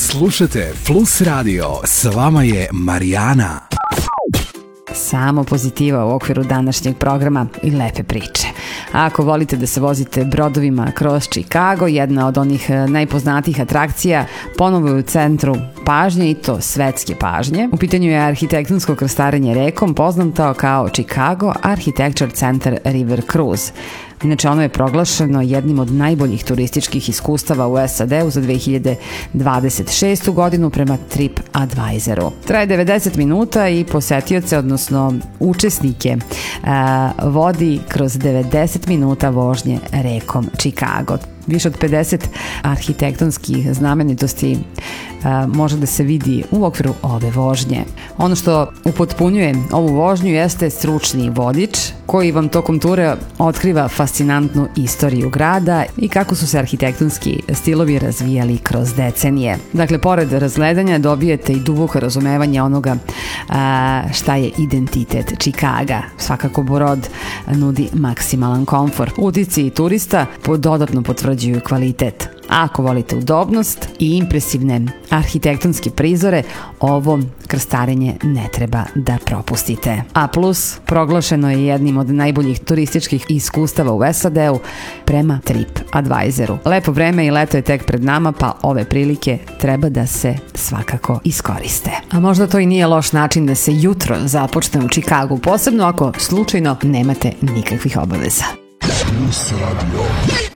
Slušajte Plus Radio, s vama je Marijana. Samo pozitiva u okviru današnjeg programa i lepe priče. A ako volite da se vozite brodovima kroz Chicago, jedna od onih najpoznatijih atrakcija ponovo je u centru pažnje, i to svetske pažnje. U pitanju je arhitektonsko krstarenje rekom, poznato kao Chicago Architecture Center River Cruise. Inače, ono je proglašeno jednim od najboljih turističkih iskustava u SAD-u za 2026. godinu prema TripAdvisoru. Traje 90 minuta i posetioce, odnosno učesnike, vodi kroz 90 minuta vožnje rekom Chicago. Više od 50 arhitektonskih znamenitosti može da se vidi u okviru ove vožnje. Ono što upotpunjuje ovu vožnju jeste stručni vodič koji vam tokom ture otkriva fascinantnu istoriju grada i kako su se arhitektonski stilovi razvijali kroz decenije. Dakle, pored razgledanja dobijete i duboko razumevanje onoga šta je identitet Chicaga. Svakako brod nudi maksimalan komfor. Utisci turista dodatno potvrđuju kvalitet. A ako volite udobnost i impresivne arhitektonske prizore, ovo krstarenje ne treba da propustite. A plus, proglašeno je jednim od najboljih turističkih iskustava u SAD-u prema TripAdvisoru. Lepo vreme i leto je tek pred nama, pa ove prilike treba da se svakako iskoriste. A možda to i nije loš način da se jutro započne u Chicagu, posebno ako slučajno nemate nikakvih obaveza.